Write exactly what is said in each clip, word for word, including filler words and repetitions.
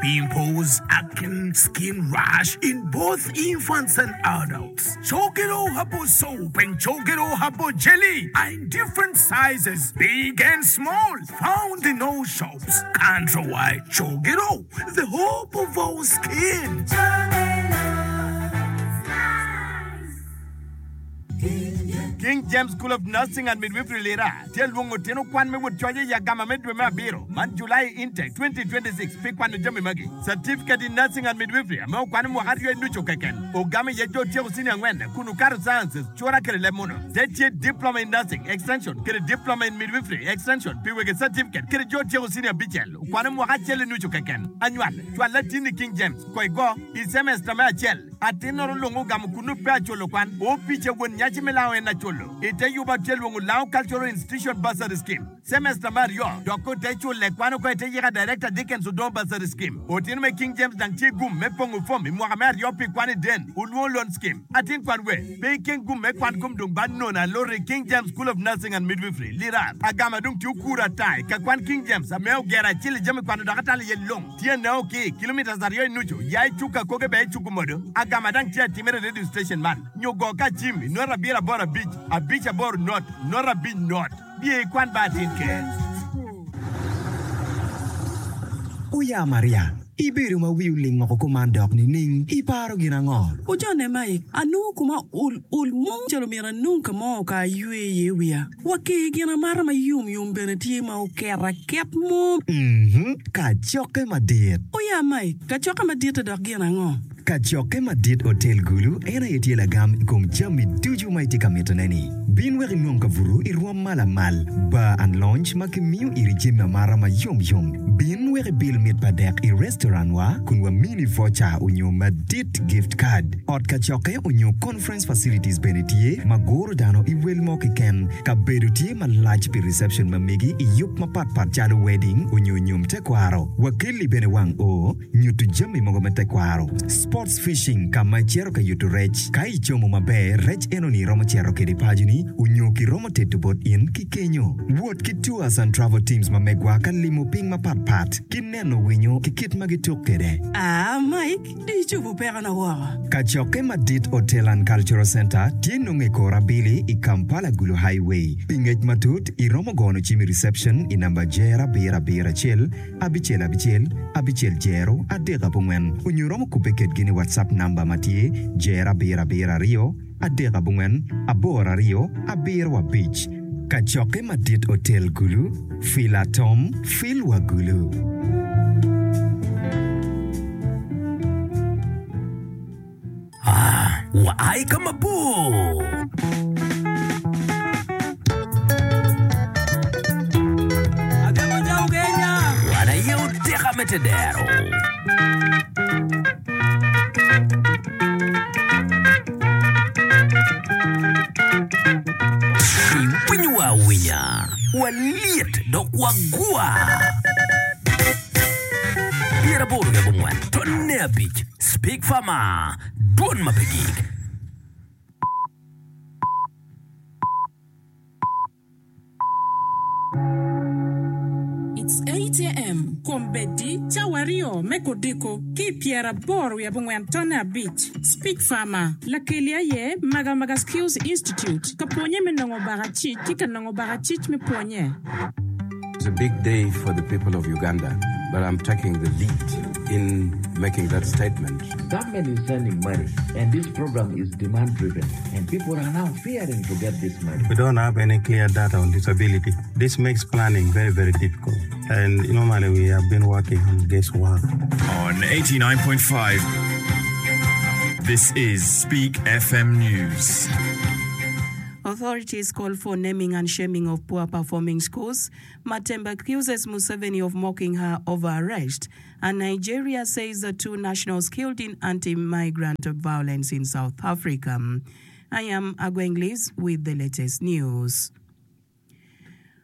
pimples, acne, skin rash in both infants and adults. Chokero Habo soap and Chokero Habo jelly are in different sizes, big and small, found in all shops. Countrywide Chokero, the hope of our skin. King James School of Nursing and Midwifery Lira. Tell Wongo Tino Kwan me would choya Yagama Medwema Biro. Man July intake twenty twenty-six. Pick one Jummy Magi. Certificate in Nursing and Midwifery. Mo Kwan Mohario Nucho Kaken. Ogami Yajo Tio Senior Wenda. Kunukar Sciences. Chora Lemono. Zeti Diploma in Nursing. Extension. Get a Diploma in Midwifery. Extension. Piwig certificate. Get a Jo Tio Senior Bichel. Kwan Mohachel Nucho Kaken. Annual. To a Latin King James. Koigo. Is semester Machel. Atenoro Longo Gamukunu Pacholo Kwan. O Picha when Yachimela and Nacholo. Ite yuba telu Lao Cultural Institution Bursary Scheme. Semester Mario. Doko Techo Lequano Quetega Director Dickens Udon Bursary Scheme. Otinme King James Danchi Gum Mepongu Fomi Mohamed Yopi Kwani Den. Ulwo Loan Scheme. Atin Kwanwe. Baking Gum Mekwan Gum Dum Banona Lori King James School of Nursing and Midwifery. Lira. Agama Dum Tukura Tai. Kakwan King James. Ameo Gera Chili Jami Kwano Dakatali Yelong. Tia Naoki. Kilometers Ario Nucho. Yai Chuka Koge Bay Chukumodo. Agama Dang Tia Timere Radio Station Man. Nyogoka Jimmy. Nora Bira Bora Beach. A beach about not, nor a bit not. Be a quan bad in care. Uya Maria. Ibiru ma wiuling mo komandok ni ning iparo ginangol. Ujane mai anu kuma ul ul mong jalomira nunca mo ka yue yewia. Wake gina mara ma yum yum beneti ma ukera kep mo. Mhm. Ka choke ma dit. Uya mai ka choke ma dit dok ginango. Ka choke ma dit hotel gulu ena yetiela gam kum chami tuju mai tika metoneni. Binweri nunca vuru irwa mala mal ba and lunch makimiu irijima mara ma yum yum. Binweri bill mit padek i restaurant wa kunwa mini voucher unyo madit gift card ot kachoke unyo conference facilities benetie magoro dano i welmo kiken ka bedutie ma large pi reception mamigi i yup ma pat pat chado wedding unyo nyum tekwaro wakili bene wang o nyutu jami mogo tekwaro sports fishing ka machero ka yutu rech ka i chomo mabe rech eno ni romo chero ke di pajuni unyo ki romo tetu bot in ki kenyo wot ki tours and travel teams mamegwa ka limo ping ma pat pat kineno winyo ki kit magi Kede. Ah, Mike, di chubu pera na wara. Kachoke Madit Hotel and Cultural Center, tienunge korabili i Kampala Gulu Highway. Pinget matut i Romogono Chimi Reception i namba Jera Bera Bera Chel, Abichel Abichel, Abichel Jero, Adega Bungen. Unyuromo kupeket gini WhatsApp namba matie, Jera Bera Bera Rio, Adega Bungen, Abora Rio, Abirwa Beach. Kachoke Madit Hotel Gulu, Fila Tom, Filwa Gulu. Ah, waay ka mabu! Agamo jau Kenya! Wana yung teka metedero. Iwinywa winya, waliet dok wagua. Bira boru ya bungwan, tonne beach, speak fama. Don mapigig. It's eight a.m. Kombedi, Chawario, Mekodiko, Kipiera Boru ya Bungwantona Beach, Speak Farmer, Lakelia ye, Magamaga Skills Institute, Kaponye menongo barachich, Kikanongo barachich me ponye. It's a big day for the people of Uganda, but I'm taking the lead in making that statement. Government is sending money, and this program is demand-driven, and people are now fearing to get this money. We don't have any clear data on disability. This makes planning very, very difficult. And normally we have been working on guesswork. On eighty-nine point five, this is Speak F M News. Authorities call for naming and shaming of poor-performing schools. Matemba accuses Museveni of mocking her over arrest. And Nigeria says the two nationals killed in anti-migrant violence in South Africa. I am Agwenglis with the latest news.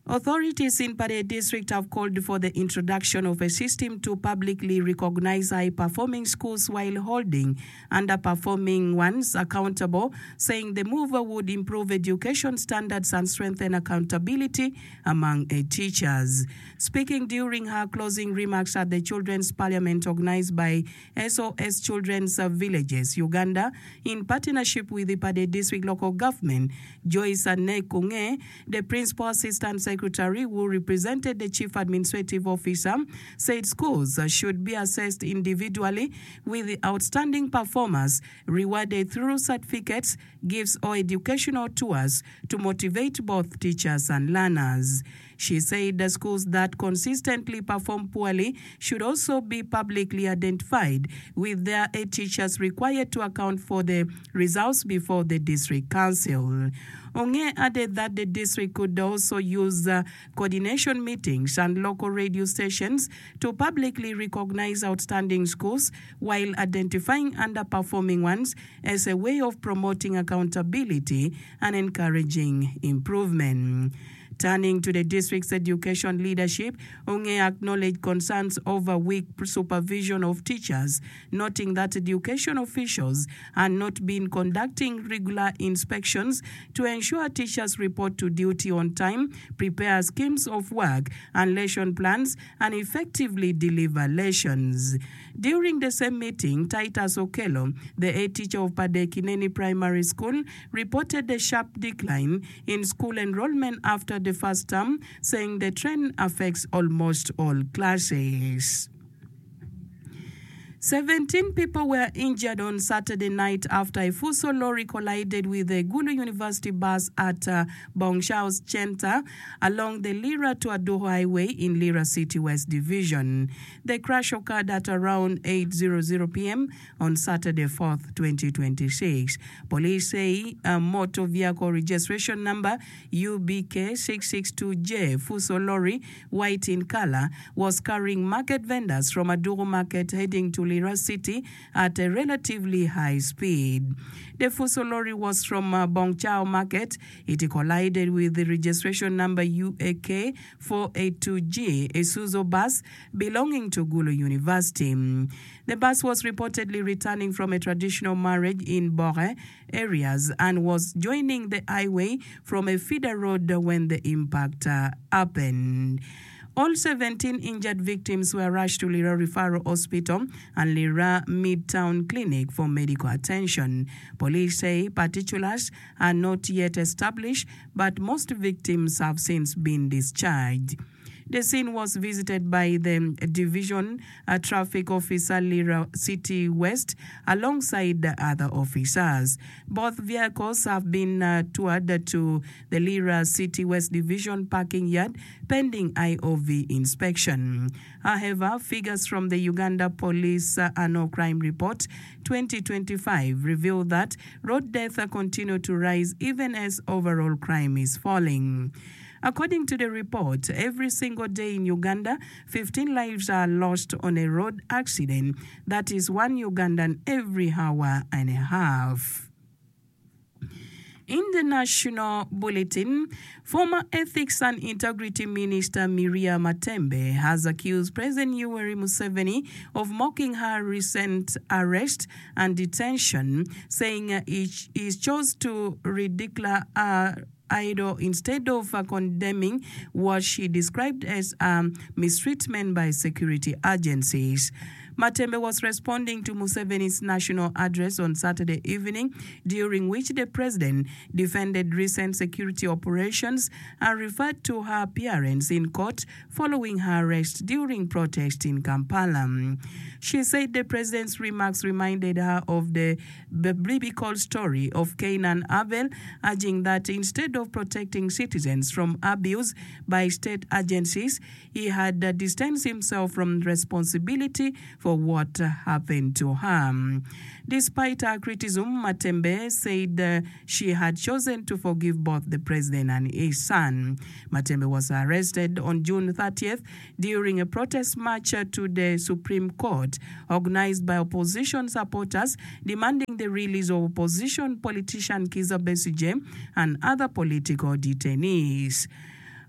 Authorities in Pade District have called for the introduction of a system to publicly recognize high-performing schools while holding underperforming ones accountable, saying the move would improve education standards and strengthen accountability among uh, teachers. Speaking during her closing remarks at the Children's Parliament organized by S O S Children's Villages, Uganda, in partnership with the Pade District Local Government, Joyce Anekunge, the Principal Assistant Secretary who represented the Chief Administrative Officer, said schools should be assessed individually with the outstanding performers rewarded through certificates, gifts or educational tours to motivate both teachers and learners. She said the schools that consistently perform poorly should also be publicly identified, with their eight teachers required to account for the results before the district council. Onge added that the district could also use uh, coordination meetings and local radio stations to publicly recognize outstanding schools while identifying underperforming ones as a way of promoting accountability and encouraging improvement. Turning to the district's education leadership, Onge acknowledged concerns over weak supervision of teachers, noting that education officials are not been conducting regular inspections to ensure teachers report to duty on time, prepare schemes of work and lesson plans, and effectively deliver lessons. During the same meeting, Titus Okello, the head teacher of Pade Kineni Primary School, reported a sharp decline in school enrollment after the first term, saying the trend affects almost all classes. seventeen people were injured on Saturday night after a Fuso lorry collided with a Gulu University bus at uh, Bongshao's Chenta along the Lira to Adoho Highway in Lira City West Division. The crash occurred at around eight hundred p.m. on Saturday, fourth, twenty twenty-six. Police say a motor vehicle registration number U B K six six two J Fuso lorry, white in color, was carrying market vendors from Adoho Market heading to Lira City at a relatively high speed. The Fuso lorry was from uh, Bongchao Market. It collided with the registration number U A K four eight two G, a Suzo bus belonging to Gulu University. The bus was reportedly returning from a traditional marriage in Bore areas and was joining the highway from a feeder road when the impact uh, happened. All seventeen injured victims were rushed to Lira Referral Hospital and Lira Midtown Clinic for medical attention. Police say particulars are not yet established, but most victims have since been discharged. The scene was visited by the Division uh, Traffic Officer Lira City West alongside the other officers. Both vehicles have been uh, toured to the Lira City West Division parking yard pending I O V inspection. However, figures from the Uganda Police uh, Annual Crime Report twenty twenty-five reveal that road deaths continue to rise even as overall crime is falling. According to the report, every single day in Uganda, fifteen lives are lost on a road accident. That is one Ugandan every hour and a half. In the national bulletin, former Ethics and Integrity Minister Miriam Matembe has accused President Yoweri Museveni of mocking her recent arrest and detention, saying he, he chose to ridicule her idol instead of uh, condemning what she described as um, mistreatment by security agencies. Matembe was responding to Museveni's national address on Saturday evening, during which the president defended recent security operations and referred to her appearance in court following her arrest during protest in Kampala. She said the president's remarks reminded her of the biblical story of Cain and Abel, urging that instead of protecting citizens from abuse by state agencies, he had uh, distanced himself from responsibility for what uh, happened to her. Despite her criticism, Matembe said uh, she had chosen to forgive both the president and his son. Matembe was arrested on June thirtieth during a protest march uh, to the Supreme Court organized by opposition supporters demanding the release of opposition politician Kizza Besigye and other political detainees.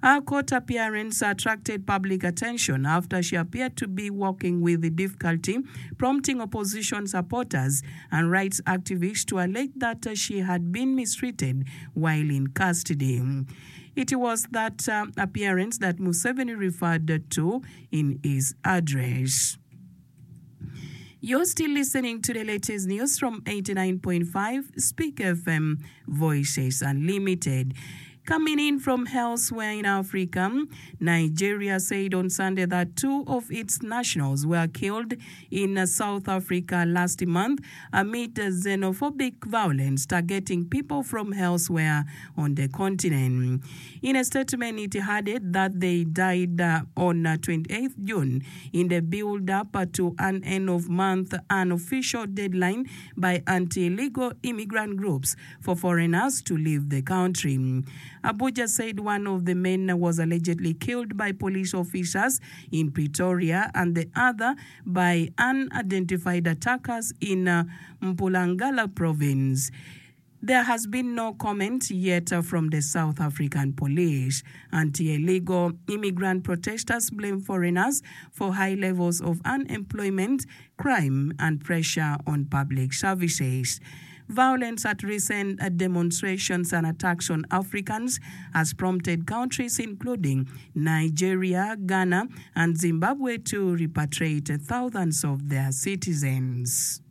Her court appearance attracted public attention after she appeared to be walking with difficulty, prompting opposition supporters and rights activists to allege that she had been mistreated while in custody. It was that uh, appearance that Museveni referred to in his address. You're still listening to the latest news from eighty-nine point five Speak F M Voices Unlimited. Coming in from elsewhere in Africa, Nigeria said on Sunday that two of its nationals were killed in South Africa last month amid xenophobic violence targeting people from elsewhere on the continent. In a statement, it added that they died uh, on uh, twenty-eighth of June in the build-up to an end-of-month unofficial deadline by anti-illegal immigrant groups for foreigners to leave the country. Abuja said one of the men was allegedly killed by police officers in Pretoria and the other by unidentified attackers in uh, Mpumalanga province. There has been no comment yet from the South African police. Anti-illegal immigrant protesters blame foreigners for high levels of unemployment, crime, and pressure on public services. Violence at recent demonstrations and attacks on Africans has prompted countries including Nigeria, Ghana, and Zimbabwe to repatriate thousands of their citizens.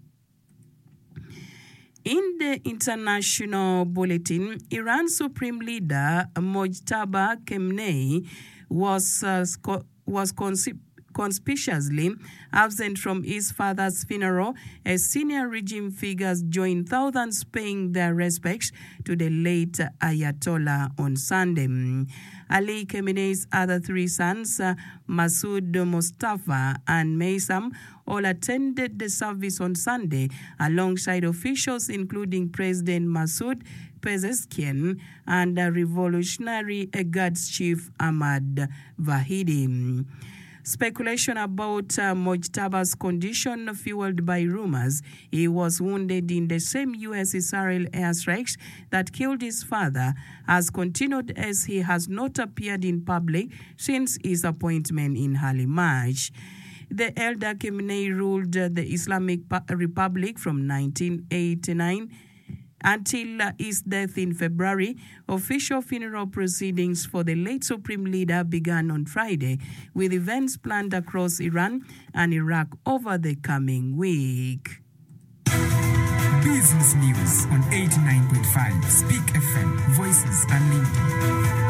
In the international bulletin, Iran's Supreme Leader Mojtaba Khamenei was uh, was conceived conspicuously absent from his father's funeral, as senior regime figures joined thousands paying their respects to the late Ayatollah on Sunday. Ali Khamenei's other three sons, uh, Masoud Mustafa and Maysam, all attended the service on Sunday alongside officials including President Masoud Pezeshkian and uh, Revolutionary Guards Chief Ahmad Vahidi. Speculation about uh, Mojtaba's condition fueled by rumors he was wounded in the same U S Israel airstrikes that killed his father has continued, as he has not appeared in public since his appointment in early March. The elder Khamenei ruled uh, the Islamic Republic from nineteen eighty-nine until uh, his death in February. Official funeral proceedings for the late Supreme Leader began on Friday, with events planned across Iran and Iraq over the coming week. Business News on eighty-nine point five Speak F M Voices Unlimited.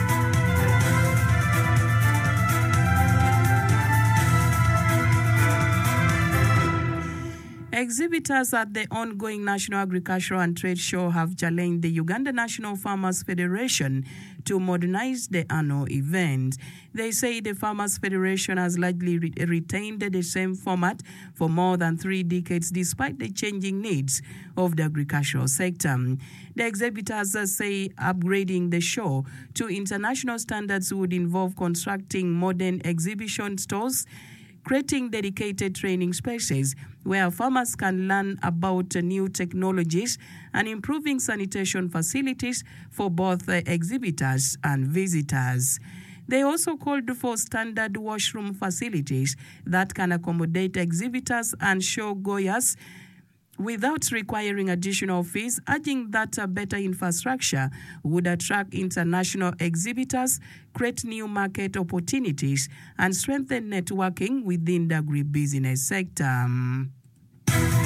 Exhibitors at the ongoing National Agricultural and Trade Show have challenged the Uganda National Farmers Federation to modernize the annual event. They say the Farmers Federation has largely re- retained the same format for more than three decades despite the changing needs of the agricultural sector. The exhibitors say upgrading the show to international standards would involve constructing modern exhibition stores, creating dedicated training spaces where farmers can learn about new technologies, and improving sanitation facilities for both exhibitors and visitors. They also called for standard washroom facilities that can accommodate exhibitors and show goers without requiring additional fees, urging that a better infrastructure would attract international exhibitors, create new market opportunities, and strengthen networking within the agribusiness sector.